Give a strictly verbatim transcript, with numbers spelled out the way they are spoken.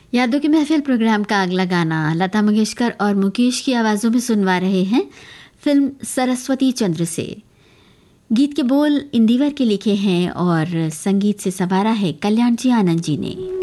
यादों की महफिल प्रोग्राम का अगला गाना लता मंगेशकर और मुकेश की आवाज़ों में सुनवा रहे हैं फिल्म सरस्वती चंद्र से। गीत के बोल इंदिवर के लिखे हैं और संगीत से संवारा है कल्याण जी आनंद जी ने।